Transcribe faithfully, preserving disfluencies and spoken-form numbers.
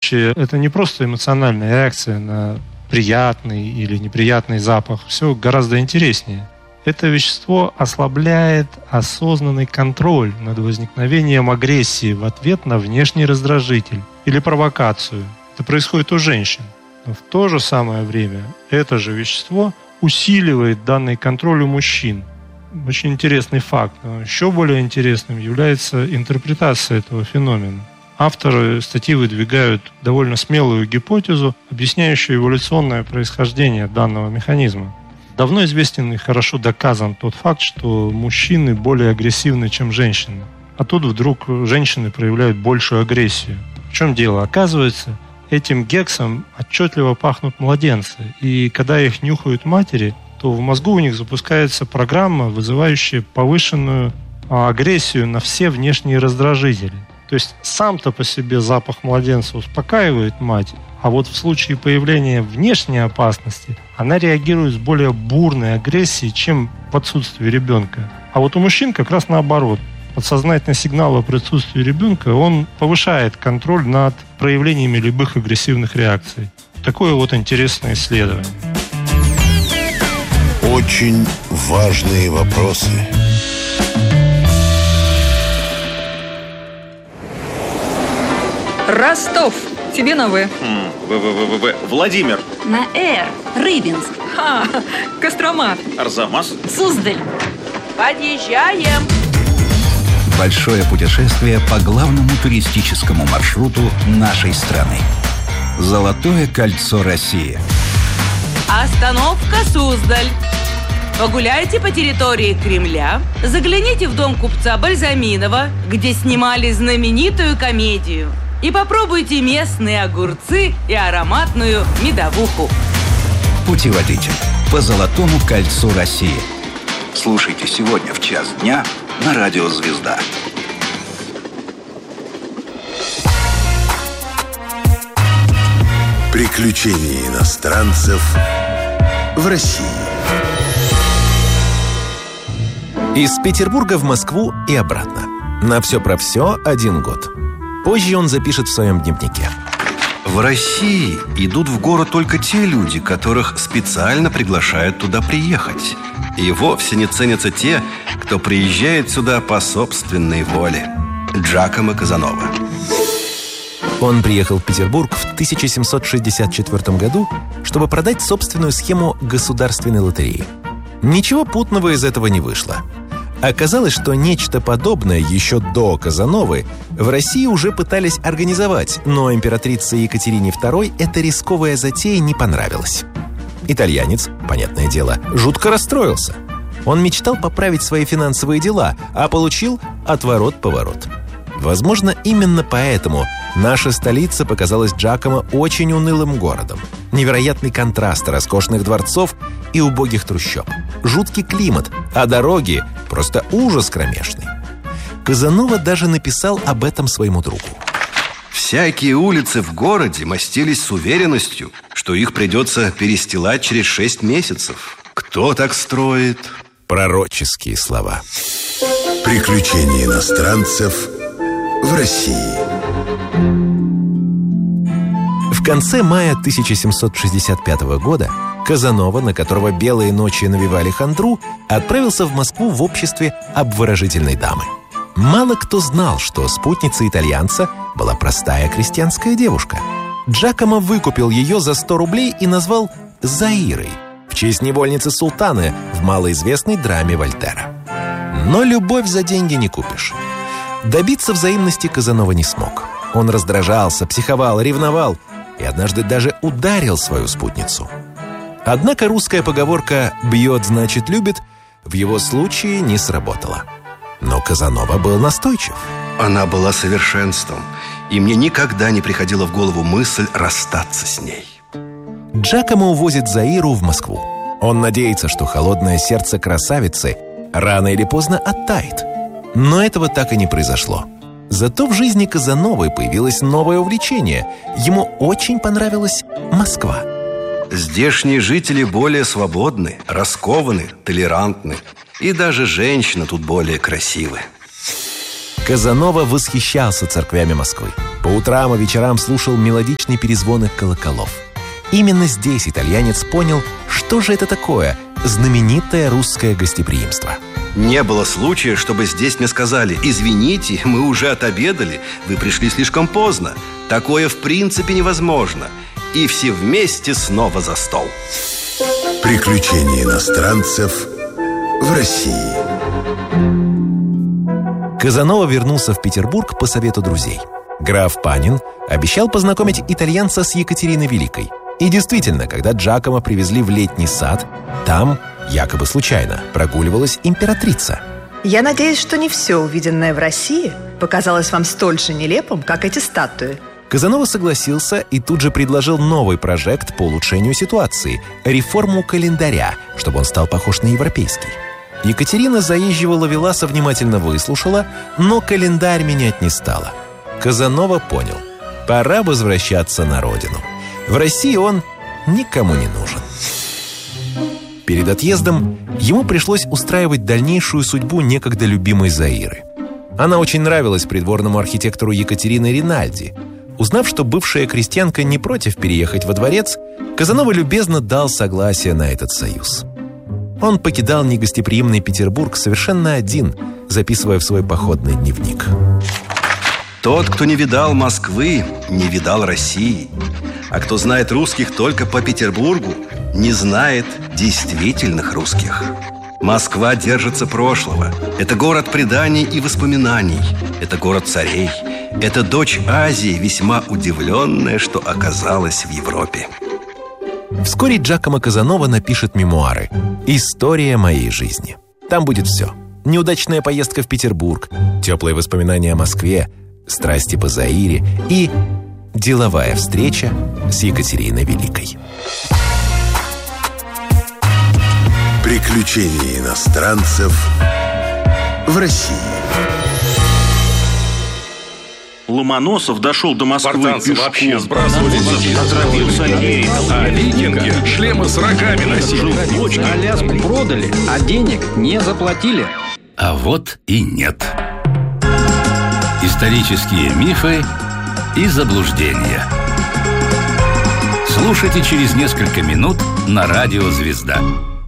случае это не просто эмоциональная реакция на приятный или неприятный запах. Все гораздо интереснее. Это вещество ослабляет осознанный контроль над возникновением агрессии в ответ на внешний раздражитель или провокацию. Это происходит у женщин. Но в то же самое время это же вещество усиливает данный контроль у мужчин. Очень интересный факт. Но еще более интересным является интерпретация этого феномена. Авторы статьи выдвигают довольно смелую гипотезу, объясняющую эволюционное происхождение данного механизма. Давно известен и хорошо доказан тот факт, что мужчины более агрессивны, чем женщины. А тут вдруг женщины проявляют большую агрессию. В чем дело? Оказывается, этим гексом отчетливо пахнут младенцы. И когда их нюхают матери, то в мозгу у них запускается программа, вызывающая повышенную агрессию на все внешние раздражители. То есть сам-то по себе запах младенца успокаивает мать, а вот в случае появления внешней опасности она реагирует с более бурной агрессией, чем в отсутствии ребенка. А вот у мужчин как раз наоборот. Подсознательный сигнал о присутствии ребенка, он повышает контроль над проявлениями любых агрессивных реакций. Такое вот интересное исследование. Очень важные вопросы. Ростов. Тебе на В. В-В-В-В. Владимир. На Р. Рыбинск. Ха, Кострома. Арзамас. Суздаль. Подъезжаем. Большое путешествие по главному туристическому маршруту нашей страны. Золотое кольцо России. Остановка Суздаль. Погуляйте по территории Кремля, загляните в дом купца Бальзаминова, где снимали знаменитую комедию, и попробуйте местные огурцы и ароматную медовуху. Путеводитель по Золотому кольцу России. Слушайте сегодня в час дня на радио «Звезда». Приключения иностранцев в России. Из Петербурга в Москву и обратно. На все про все один год. Позже он запишет в своем дневнике. В России идут в город только те люди, которых специально приглашают туда приехать. И вовсе не ценятся те, кто приезжает сюда по собственной воле. Джакомо Казанова. Он приехал в Петербург в тысяча семьсот шестьдесят четвёртом году, чтобы продать собственную схему государственной лотереи. Ничего путного из этого не вышло. Оказалось, что нечто подобное еще до Казановы в России уже пытались организовать, но императрице Екатерине второй эта рисковая затея не понравилась. Итальянец, понятное дело, жутко расстроился. Он мечтал поправить свои финансовые дела, а получил отворот-поворот. Возможно, именно поэтому наша столица показалась Джакомо очень унылым городом. Невероятный контраст роскошных дворцов и убогих трущоб. Жуткий климат, а дороги – просто ужас кромешный. Казанова даже написал об этом своему другу. Всякие улицы в городе мостились с уверенностью, что их придется перестилать через шесть месяцев. Кто так строит? Пророческие слова. Приключения иностранцев в России. В конце мая тысяча семьсот шестьдесят пятого года Казанова, на которого белые ночи навевали хандру, отправился в Москву в обществе обворожительной дамы. Мало кто знал, что спутница итальянца была простая крестьянская девушка. Джакомо выкупил ее за сто рублей и назвал Заирой, в честь невольницы султана в малоизвестной драме Вольтера. Но любовь за деньги не купишь. Добиться взаимности Казанова не смог. Он раздражался, психовал, ревновал и однажды даже ударил свою спутницу. Однако русская поговорка «бьет, значит, любит» в его случае не сработала. Но Казанова был настойчив. Она была совершенством, и мне никогда не приходила в голову мысль расстаться с ней. Джакомо увозит Заиру в Москву. Он надеется, что холодное сердце красавицы рано или поздно оттает. Но этого так и не произошло. Зато в жизни Казановой появилось новое увлечение. Ему очень понравилась Москва. Здешние жители более свободны, раскованы, толерантны. И даже женщины тут более красивы. Казанова восхищался церквями Москвы. По утрам и вечерам слушал мелодичный перезвон их колоколов. Именно здесь итальянец понял, что же это такое знаменитое русское гостеприимство. Не было случая, чтобы здесь мне сказали: «Извините, мы уже отобедали, вы пришли слишком поздно». Такое в принципе невозможно. И все вместе снова за стол. Приключения иностранцев в России. Казанова вернулся в Петербург по совету друзей. Граф Панин обещал познакомить итальянца с Екатериной Великой. И действительно, когда Джакомо привезли в летний сад, там, якобы случайно, прогуливалась императрица. Я надеюсь, что не все увиденное в России показалось вам столь же нелепым, как эти статуи. Казанова согласился и тут же предложил новый прожект по улучшению ситуации – реформу календаря, чтобы он стал похож на европейский. Екатерина заезжего Ловеласа внимательно выслушала, но календарь менять не стала. Казанова понял – пора возвращаться на родину. В России он никому не нужен. Перед отъездом ему пришлось устраивать дальнейшую судьбу некогда любимой Заиры. Она очень нравилась придворному архитектору Екатерины Ринальди. Узнав, что бывшая крестьянка не против переехать во дворец, Казанова любезно дал согласие на этот союз. Он покидал негостеприимный Петербург совершенно один, записывая в свой походный дневник. Тот, кто не видал Москвы, не видал России. А кто знает русских только по Петербургу, не знает действительных русских. Москва держится прошлого. Это город преданий и воспоминаний. Это город царей. Это дочь Азии, весьма удивленная, что оказалась в Европе. Вскоре Джакомо Казанова напишет мемуары «История моей жизни». Там будет все. Неудачная поездка в Петербург, теплые воспоминания о Москве, страсти по Заире и деловая встреча с Екатериной Великой. Приключения иностранцев в России. Ломоносов дошел до Москвы пешком. Вообще сбрасывали Отравился Ленин. А викинги шлемы с рогами носили. Аляску продали, а денег не заплатили. А вот и нет. Исторические мифы и заблуждения. Слушайте через несколько минут на радио «Звезда».